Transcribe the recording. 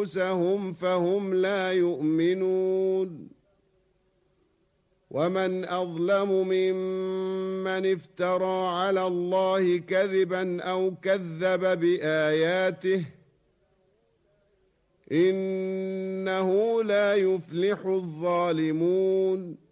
أنفسهم فهم لا يؤمنون ومن أظلم ممن افترى على الله كذبا أو كذب بآياته إنه لا يفلح الظالمون